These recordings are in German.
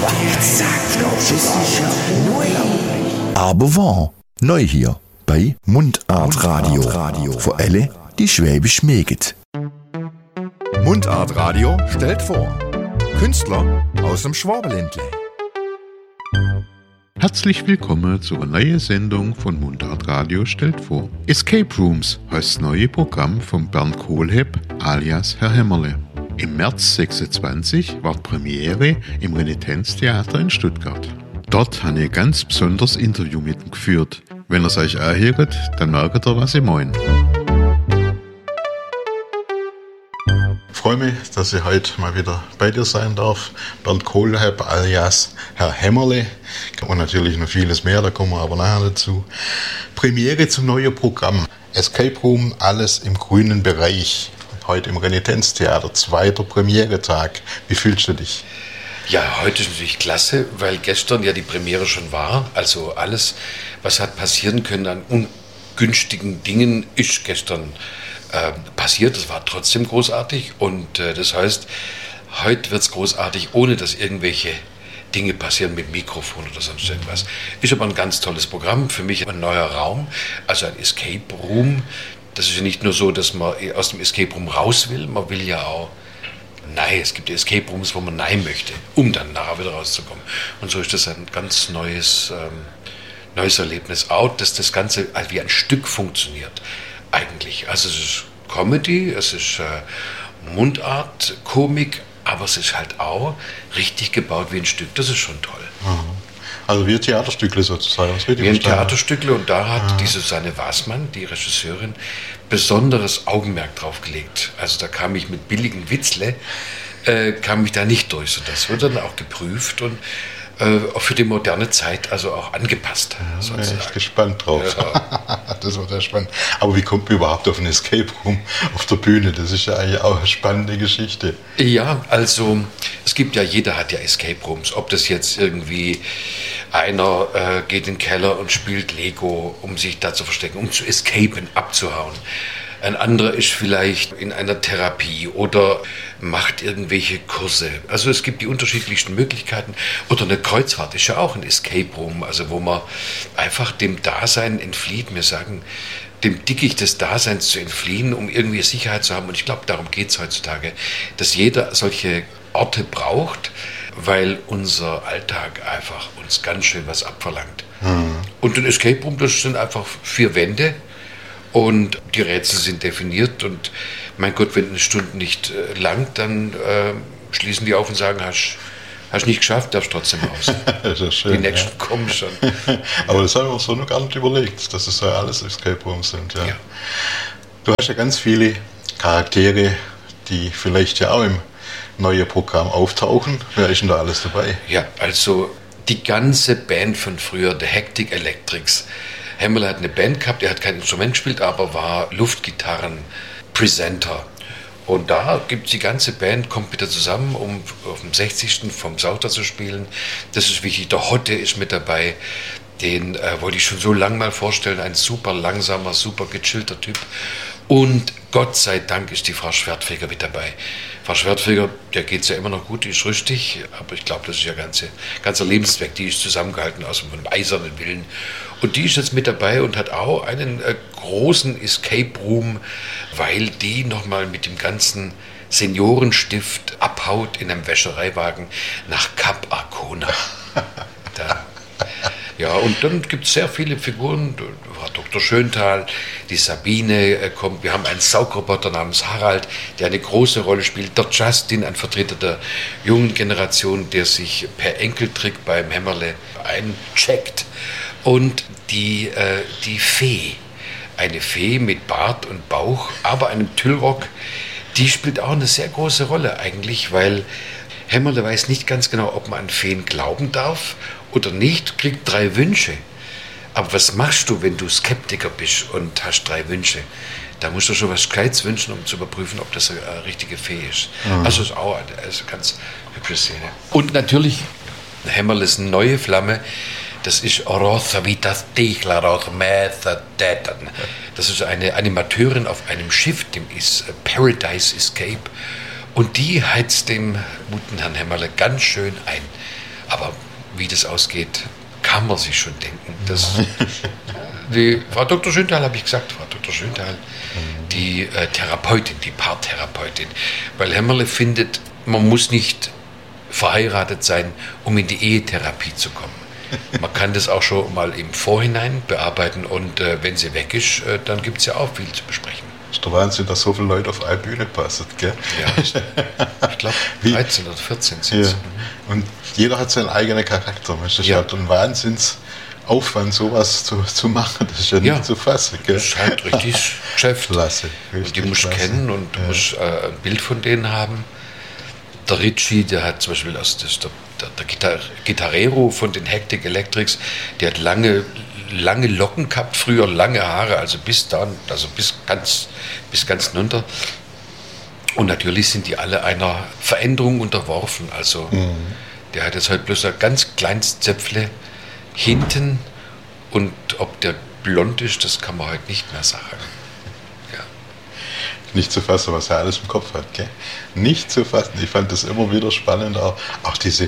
Aber wahr, neu hier bei Mundart Radio. Für alle, die Schwäbisch mögen. Mundart Radio stellt vor Künstler aus dem Schwabenländle. Herzlich willkommen zu einer neuen Sendung von Mundart Radio stellt vor. Escape Rooms heißt das neue Programm von Bernd Kohlhepp alias Herr Hämmerle. Im März 26 war die Premiere im Renitenztheater in Stuttgart. Dort habe ich ein ganz besonderes Interview mit ihm geführt. Wenn ihr es euch anhört, dann merkt ihr, was ich meine. Ich freue mich, dass ich heute mal wieder bei dir sein darf. Bernd Kohlhepp alias Herr Hämmerle und natürlich noch vieles mehr, da kommen wir aber nachher dazu. Premiere zum neuen Programm. Escape Room, alles im grünen Bereich. Heute im Renitenztheater, zweiter Premieretag. Wie fühlst du dich? Ja, heute ist natürlich klasse, weil gestern ja die Premiere schon war. Also alles, was hat passieren können an ungünstigen Dingen, ist gestern passiert. Das war trotzdem großartig und das heißt, heute wird es großartig, ohne dass irgendwelche Dinge passieren mit Mikrofon oder sonst irgendwas. Ist aber ein ganz tolles Programm, für mich ein neuer Raum, also ein Escape Room. Das ist ja nicht nur so, dass man aus dem Escape Room raus will, man will ja auch nein, es gibt Escape Rooms, wo man nein möchte, um dann nachher wieder rauszukommen. Und so ist das ein ganz neues Erlebnis auch, dass das Ganze wie ein Stück funktioniert, eigentlich. Also es ist Comedy, es ist Mundart, Komik, aber es ist halt auch richtig gebaut wie ein Stück, das ist schon toll. Also wie ein Theaterstückle sozusagen. Wie ein Theaterstückle und da hat die Susanne Waßmann, die Regisseurin, besonderes Augenmerk drauf gelegt. Also da kam ich mit billigen Witzle, kam ich da nicht durch. So, das wird dann auch geprüft und auch für die moderne Zeit also auch angepasst. Ja, bin echt gespannt drauf. Ja. Das wird ja spannend. Aber wie kommt man überhaupt auf ein Escape Room auf der Bühne? Das ist ja eigentlich auch eine spannende Geschichte. Ja, also es gibt ja, jeder hat ja Escape Rooms. Ob das jetzt irgendwie einer geht in den Keller und spielt Lego, um sich da zu verstecken, um zu escapen, abzuhauen. Ein anderer ist vielleicht in einer Therapie oder macht irgendwelche Kurse. Also es gibt die unterschiedlichsten Möglichkeiten. Oder eine Kreuzfahrt ist ja auch ein Escape Room, also wo man einfach dem Dasein entflieht. Wir sagen, dem Dickicht des Daseins zu entfliehen, um irgendwie Sicherheit zu haben. Und ich glaube, darum geht es heutzutage, dass jeder solche Orte braucht, weil unser Alltag einfach uns ganz schön was abverlangt. Und ein Escape Room, das sind einfach 4 Wände. Und die Rätsel sind definiert und mein Gott, wenn eine Stunde nicht langt, dann schließen die auf und sagen, hast nicht geschafft, darfst trotzdem raus. Das ist schön, die nächsten kommen schon. Aber das haben wir uns so noch gar nicht überlegt, dass es ja alles Escape Rooms sind. Ja. Du hast ja ganz viele Charaktere, die vielleicht ja auch im neuen Programm auftauchen. Wer ist denn da alles dabei? Ja, also die ganze Band von früher, The Hectic Electrics. Hämmerle hat eine Band gehabt, er hat kein Instrument gespielt, aber war Luftgitarren-Presenter. Und da gibt es die ganze Band, kommt wieder zusammen, um auf dem 60. vom Sauter zu spielen. Das ist wichtig. Der Hotte ist mit dabei. Den wollte ich schon so lange mal vorstellen. Ein super langsamer, super gechillter Typ. Und Gott sei Dank ist die Frau Schwertfeger mit dabei. Frau Schwertfeger, der geht es ja immer noch gut, die ist rüstig, aber ich glaube, das ist ja ganzer Lebensweg, die ist zusammengehalten aus einem eisernen Willen. Und die ist jetzt mit dabei und hat auch einen großen Escape Room, weil die nochmal mit dem ganzen Seniorenstift abhaut in einem Wäschereiwagen nach Kap Arkona. Ja, und dann gibt es sehr viele Figuren. Dr. Schöntal, die Sabine kommt. Wir haben einen Saugroboter namens Harald, der eine große Rolle spielt. Der Justin, ein Vertreter der jungen Generation, der sich per Enkeltrick beim Hämmerle eincheckt. Und die Fee, eine Fee mit Bart und Bauch, aber einem Tüllrock, die spielt auch eine sehr große Rolle eigentlich, weil Hämmerle weiß nicht ganz genau, ob man an Feen glauben darf oder nicht, kriegt 3 Wünsche. Aber was machst du, wenn du Skeptiker bist und hast 3 Wünsche? Da musst du schon was Gescheites wünschen, um zu überprüfen, ob das eine richtige Fee ist. Also ist auch eine ganz hübsche Szene. Und natürlich, Hämmerle ist eine neue Flamme. Das ist Rosa Vitas Rosa Method. Das ist eine Animateurin auf einem Schiff, dem ist Paradise Escape. Und die heizt dem guten Herrn Hämmerle ganz schön ein. Aber wie das ausgeht, kann man sich schon denken. Die Frau Dr. Schönthal, habe ich gesagt, Frau Dr. Schönthal, die Therapeutin, die Paartherapeutin. Weil Hämmerle findet, man muss nicht verheiratet sein, um in die Ehetherapie zu kommen. Man kann das auch schon mal im Vorhinein bearbeiten und wenn sie weg ist, dann gibt es ja auch viel zu besprechen. Das ist der Wahnsinn, dass so viele Leute auf eine Bühne passen, gell? Ja, ich glaube 13 oder 14 sind es. Ja. Und jeder hat seinen eigenen Charakter. Das ist halt ein Wahnsinnsaufwand, sowas zu machen. Das ist ja nicht zu fassen. Gell? Das ist halt richtig Geschäft. Klasse. Und die musst du kennen und du musst ein Bild von denen haben. Der Ritchie, der hat zum Beispiel der Gitarrero von den Hectic Electrics, der hat lange Locken gehabt, früher lange Haare, also bis ganz runter. Und natürlich sind die alle einer Veränderung unterworfen. Also der hat jetzt halt bloß ein ganz kleines Zöpfle hinten und ob der blond ist, das kann man heute nicht mehr sagen. Nicht zu fassen, was er alles im Kopf hat. Gell? Nicht zu fassen. Ich fand das immer wieder spannend, auch diese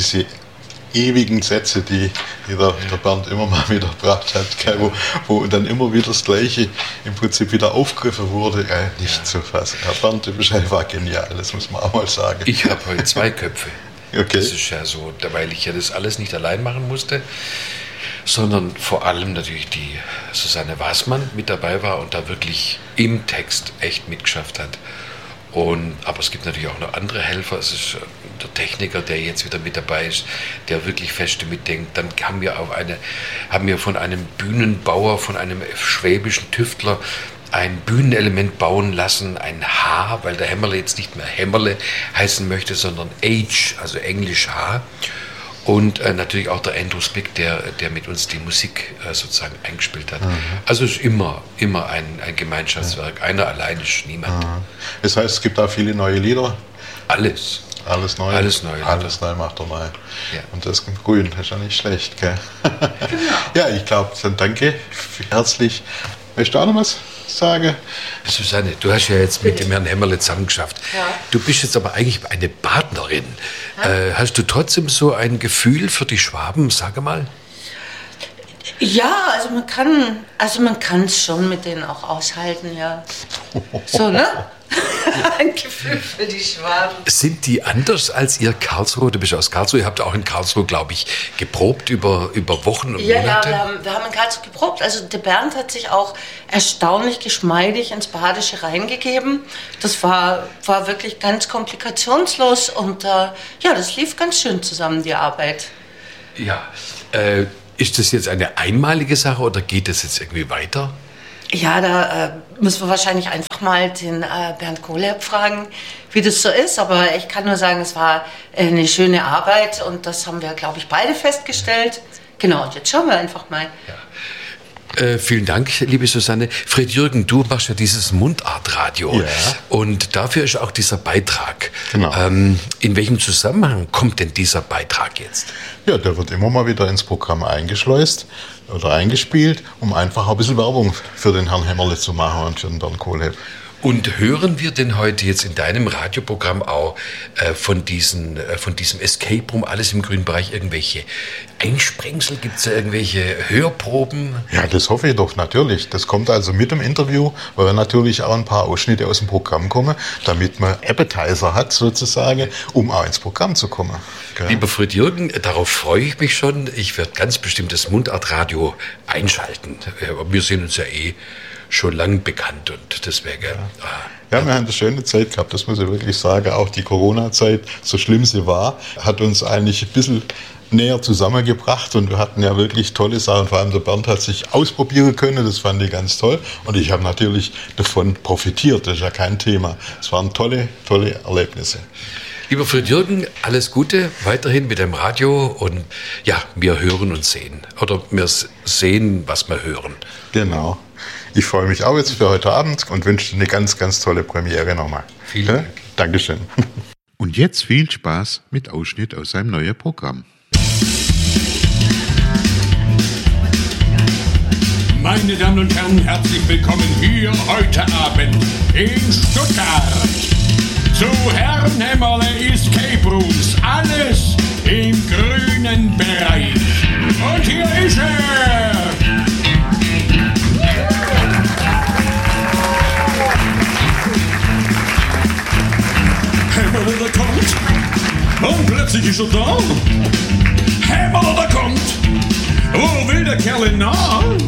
ewigen Sätze, die der Bernd immer mal wieder gebracht hat, gell? Wo dann immer wieder das Gleiche im Prinzip wieder aufgegriffen wurde. Nicht zu fassen. Herr Bernd, du bist einfach genial, das muss man auch mal sagen. Ich habe heute 2 Köpfe. Okay. Das ist ja so, weil ich ja das alles nicht allein machen musste, sondern vor allem natürlich die Susanne Waßmann mit dabei war und da wirklich im Text echt mitgeschafft hat. Aber es gibt natürlich auch noch andere Helfer. Es ist der Techniker, der jetzt wieder mit dabei ist, der wirklich feste mitdenkt. Dann haben wir von einem Bühnenbauer, von einem schwäbischen Tüftler ein Bühnenelement bauen lassen, ein H, weil der Hämmerle jetzt nicht mehr Hämmerle heißen möchte, sondern H, also Englisch H. Und natürlich auch der Andrew Spick, der mit uns die Musik sozusagen eingespielt hat. Also es ist immer ein Gemeinschaftswerk. Einer allein ist niemand. Das heißt, es gibt da viele neue Lieder? Alles neu. Alles neu macht er neu. Ja. Und das im Grün, das ist ja nicht schlecht. Gell? Genau. Ja, ich glaube, dann danke herzlich. Möchtest du auch noch was sagen? Susanne, du hast ja jetzt mit dem Herrn Hämmerle zusammengeschafft. Ja. Du bist jetzt aber eigentlich eine Partnerin. Ja. Hast du trotzdem so ein Gefühl für die Schwaben, sage mal? Ja, man kann es schon mit denen auch aushalten, ja. So, ne? Ein Gefühl für die Schwaben. Sind die anders als ihr Karlsruhe? Du bist aus Karlsruhe, ihr habt auch in Karlsruhe, glaube ich, geprobt über Wochen und Monate. Ja, wir haben in Karlsruhe geprobt. Also der Bernd hat sich auch erstaunlich geschmeidig ins Badische reingegeben. Das war wirklich ganz komplikationslos und das lief ganz schön zusammen, die Arbeit. Ja, ist das jetzt eine einmalige Sache oder geht das jetzt irgendwie weiter? Ja, da müssen wir wahrscheinlich einfach mal den Bernd Kohlhepp fragen, wie das so ist. Aber ich kann nur sagen, es war eine schöne Arbeit und das haben wir, glaube ich, beide festgestellt. Genau, und jetzt schauen wir einfach mal. Ja. Vielen Dank, liebe Susanne. Fred Jürgen, du machst ja dieses Mundartradio. Ja. Und dafür ist auch dieser Beitrag. Genau. In welchem Zusammenhang kommt denn dieser Beitrag jetzt? Ja, der wird immer mal wieder ins Programm eingeschleust oder eingespielt, um einfach ein bisschen Werbung für den Herrn Hämmerle zu machen und für den Bernd Kohlhepp. Und hören wir denn heute jetzt in deinem Radioprogramm auch von diesem Escape Room, alles im grünen Bereich, irgendwelche Einsprengsel? Gibt es da irgendwelche Hörproben? Ja, das hoffe ich doch, natürlich. Das kommt also mit dem Interview, weil natürlich auch ein paar Ausschnitte aus dem Programm kommen, damit man Appetizer hat sozusagen, um auch ins Programm zu kommen. Okay. Lieber Fred Jürgen, darauf freue ich mich schon. Ich werde ganz bestimmt das Mundartradio einschalten. Wir sind uns ja schon lang bekannt und deswegen. Ja, wir haben eine schöne Zeit gehabt, das muss ich wirklich sagen. Auch die Corona-Zeit, so schlimm sie war, hat uns eigentlich ein bisschen näher zusammengebracht und wir hatten ja wirklich tolle Sachen. Vor allem der Bernd hat sich ausprobieren können, das fand ich ganz toll. Und ich habe natürlich davon profitiert, das ist ja kein Thema. Es waren tolle Erlebnisse. Lieber Fred Jürgen, alles Gute weiterhin mit dem Radio und ja, wir hören und sehen. Oder wir sehen, was wir hören. Genau. Ich freue mich auch jetzt für heute Abend und wünsche dir eine ganz, ganz tolle Premiere nochmal. Vielen Dank. Dankeschön. Und jetzt viel Spaß mit Ausschnitt aus seinem neuen Programm. Meine Damen und Herren, herzlich willkommen hier heute Abend in Stuttgart. zu Herrn Hämmerle Escape Rooms. Alles im grünen Bereich. Und hier ist er! Hämmerle, der kommt. Und plötzlich ist er da. Hämmerle, der kommt. Wo will der Kerl hin nach?